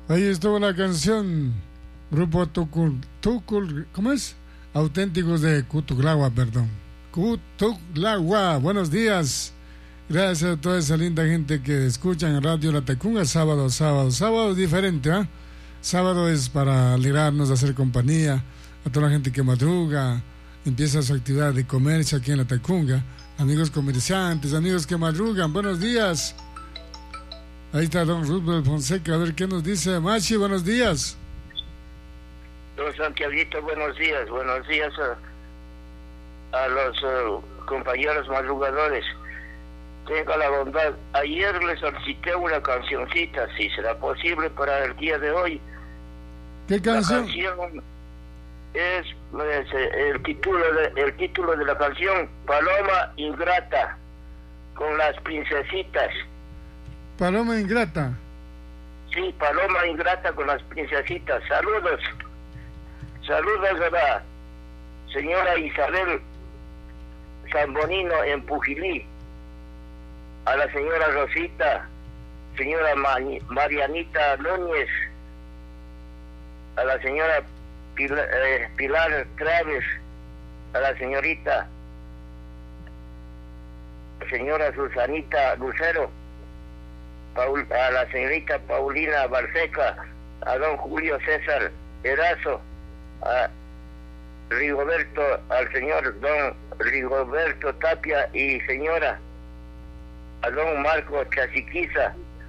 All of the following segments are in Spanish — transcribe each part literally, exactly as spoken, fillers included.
Ahí estuvo la canción, Grupo Tucul, Tucul, ¿cómo es? Auténticos de Cutuglagua, perdón. Cutuglagua, buenos días. Gracias a toda esa linda gente que escucha en Radio La Tacunga, sábado, sábado, sábado diferente, ¿ah? ¿eh? Sábado es para alegrarnos, hacer compañía a toda la gente que madruga, empieza su actividad de comercio aquí en La Tacunga. Amigos comerciantes, amigos que madrugan, buenos días. Ahí está don Rubén Fonseca, a ver qué nos dice. Machi, buenos días. Don Santiaguito, buenos días. Buenos días a, a los uh, compañeros madrugadores. Tenga la bondad. Ayer les solicité una cancioncita, si será posible para el día de hoy. ¿Qué canción? La canción es, es el título de, el título de la canción, Paloma Ingrata, con las princesitas. Paloma Ingrata. Sí, Paloma Ingrata con las princesitas. Saludos. Saludos a la señora Isabel Zambonino en Pujilí, a la señora Rosita, señora Ma- Marianita Núñez, a la señora Pilar, eh, Pilar Traves, a la señorita señora Susanita Lucero, Paul, a la señorita Paulina Barseca, a don Julio César Erazo, a Rigoberto, al señor don Rigoberto Tapia y señora, a don Marco Chasiquiza,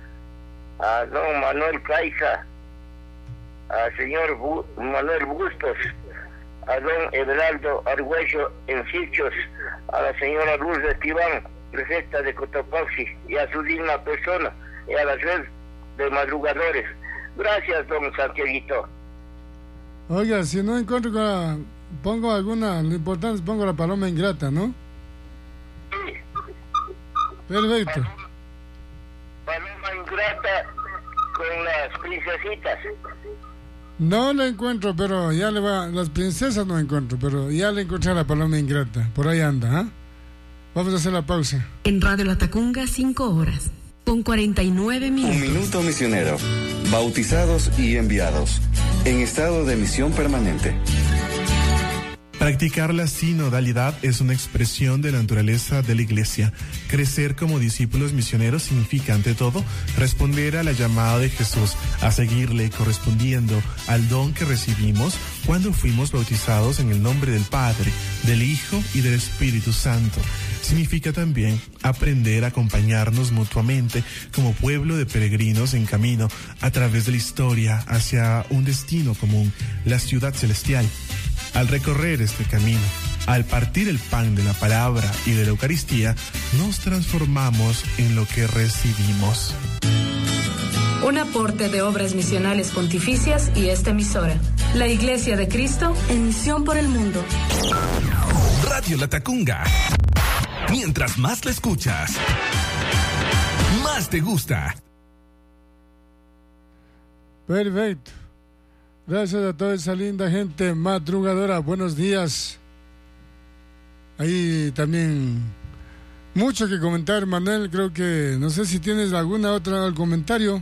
a don Manuel Caiza, al señor Bu- Manuel Bustos, a don Everaldo Argüello en Sichos, a la señora Luz de Tibán, prefecta de Cotopaxi, y a su digna persona, y a la red de madrugadores. Gracias, don Santiaguito. Oiga, si no encuentro con la, pongo alguna, lo importante es pongo la Paloma Ingrata, ¿no? Sí. Perfecto. Paloma, Paloma Ingrata con las princesitas. No la encuentro, pero ya le va, las princesas no encuentro, pero ya le encontré a la Paloma Ingrata, por ahí anda, ¿ah? ¿eh? Vamos a hacer la pausa. En Radio La Tacunga, cinco horas, con cuarenta y nueve minutos. Un minuto misionero, bautizados y enviados, en estado de misión permanente. Practicar la sinodalidad es una expresión de la naturaleza de la Iglesia. Crecer como discípulos misioneros significa, ante todo, responder a la llamada de Jesús, a seguirle correspondiendo al don que recibimos cuando fuimos bautizados en el nombre del Padre, del Hijo y del Espíritu Santo. Significa también aprender a acompañarnos mutuamente como pueblo de peregrinos en camino a través de la historia hacia un destino común, la ciudad celestial. Al recorrer este camino, al partir el pan de la palabra y de la Eucaristía, nos transformamos en lo que recibimos. Un aporte de Obras Misionales Pontificias y esta emisora. La Iglesia de Cristo en misión por el mundo. Radio La Tacunga. Mientras más la escuchas, más te gusta. Perfecto. Gracias a toda esa linda gente madrugadora. Buenos días. Ahí también mucho que comentar, Manuel. Creo que, no sé si tienes alguna otra comentario.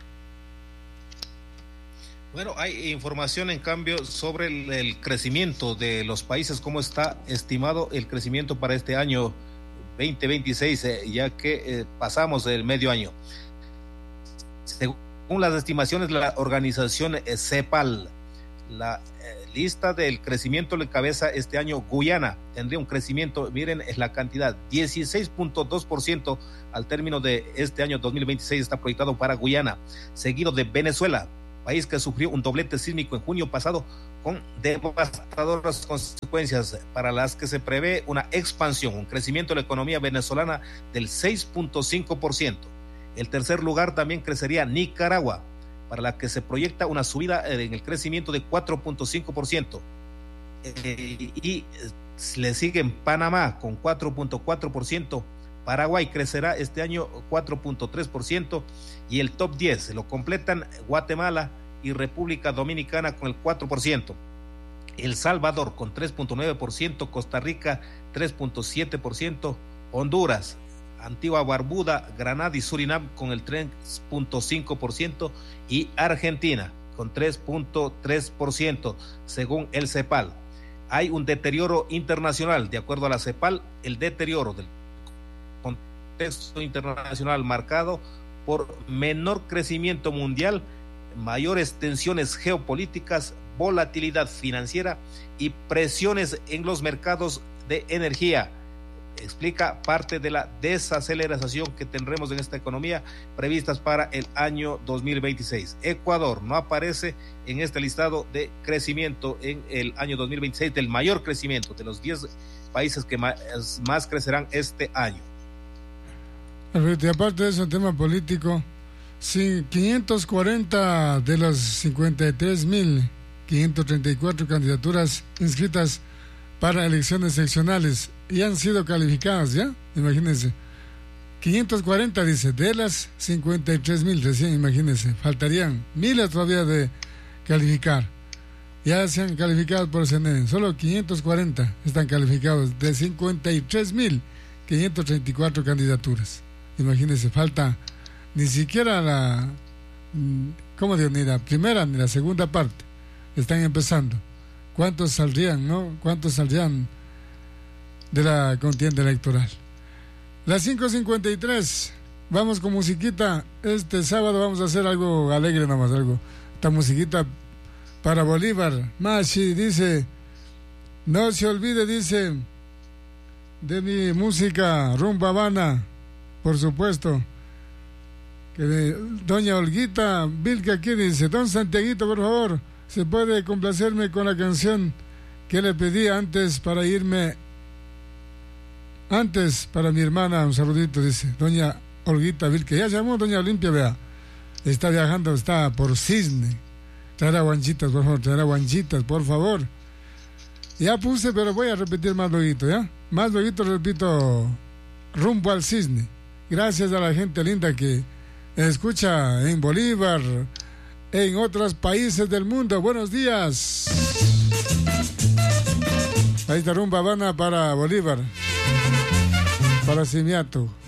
Bueno, hay información en cambio sobre el, el crecimiento de los países, cómo está estimado el crecimiento para este año veinte veintiséis, eh, ya que eh, pasamos el medio año. Según las estimaciones de la organización eh, CEPAL, la eh, lista del crecimiento le encabeza este año Guyana. Tendría un crecimiento, miren, es la cantidad, dieciséis punto dos por ciento al término de este año dos mil veintiséis está proyectado para Guyana, seguido de Venezuela, país que sufrió un doblete sísmico en junio pasado con devastadoras consecuencias, para las que se prevé una expansión, un crecimiento de la economía venezolana del seis punto cinco por ciento. El tercer lugar también crecería Nicaragua, para la que se proyecta una subida en el crecimiento de cuatro punto cinco por ciento. Eh, y le siguen Panamá con cuatro punto cuatro por ciento, Paraguay crecerá este año cuatro punto tres por ciento y el top diez lo completan Guatemala y República Dominicana con el cuatro por ciento. El Salvador con tres punto nueve por ciento, Costa Rica tres punto siete por ciento, Honduras Antigua Barbuda, Granada y Surinam con el tres punto cinco por ciento y Argentina con tres punto tres por ciento, según el CEPAL. Hay un deterioro internacional, de acuerdo a la CEPAL, el deterioro del contexto internacional marcado por menor crecimiento mundial, mayores tensiones geopolíticas, volatilidad financiera y presiones en los mercados de energía. Explica parte de la desaceleración que tendremos en esta economía previstas para el año dos mil veintiséis. Ecuador no aparece en este listado de crecimiento en el año dos mil veintiséis, del mayor crecimiento de los diez países que más, más crecerán este año. Y aparte de eso, el tema político, quinientos cuarenta de las cincuenta y tres mil quinientas treinta y cuatro candidaturas inscritas para elecciones seccionales y han sido calificadas ya, imagínense. quinientos cuarenta dice, de las cincuenta y tres mil recién, imagínense, faltarían miles todavía de calificar. Ya se han calificado por C N E, solo quinientos cuarenta están calificados de cincuenta y tres mil quinientas treinta y cuatro candidaturas. Imagínense, falta ni siquiera la, ¿cómo digo? Ni la primera ni la segunda parte. Están empezando. ¿Cuántos saldrían, no? ¿Cuántos saldrían de la contienda electoral? Las cinco cincuenta y tres. Vamos con musiquita. Este sábado vamos a hacer algo alegre nomás, algo. Esta musiquita para Bolívar. Machi dice, no se olvide, dice, de mi música Rumba Habana, por supuesto. Que de doña Olguita Vilca aquí dice, don Santiaguito, por favor, ¿se puede complacerme con la canción que le pedí antes para irme? Antes, para mi hermana, un saludito, dice doña Olguita Vilca. Ya llamó doña Olimpia, vea. Está viajando, está por Cisne. Traerá guanchitas, por favor, traerá guanchitas, por favor. Ya puse, pero voy a repetir más luego, ¿ya? Más luego repito, rumbo al Cisne. Gracias a la gente linda que escucha en Bolívar, en otros países del mundo. Buenos días. Ahí está Rumba Habana para Bolívar, para Simiato.